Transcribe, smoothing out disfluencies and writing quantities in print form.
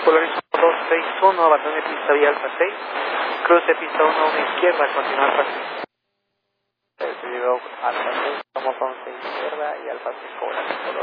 Polaris 261, abandone pista vía Alfa 6, cruce pista 1 a una izquierda, continuar Alfa 6. Recibido Alfa 6, tomo 11 izquierda y Alfa 6 cobra.